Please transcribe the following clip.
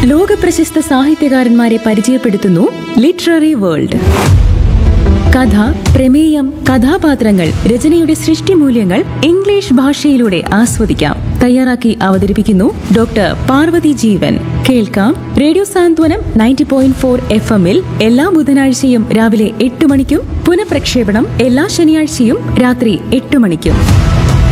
ലോകപ്രശസ്ത സാഹിത്യകാരന്മാരെ പരിചയപ്പെടുത്തുന്നു literary world. കഥ, പ്രമേയം, കഥാപാത്രങ്ങൾ, രചനയുടെ സൃഷ്ടിമൂല്യങ്ങൾ ഇംഗ്ലീഷ് ഭാഷയിലൂടെ ആസ്വദിക്കാം. തയ്യാറാക്കി അവതരിപ്പിക്കുന്നു ഡോക്ടർ പാർവതി ജീവൻ. കേൾക്കാം റേഡിയോ സാന്ത്വനം 90.4 FM-ൽ എല്ലാ ബുധനാഴ്ചയും രാവിലെ 8 മണിക്കും പുനഃപ്രക്ഷേപണം എല്ലാ ശനിയാഴ്ചയും രാത്രി 8 മണിക്കും.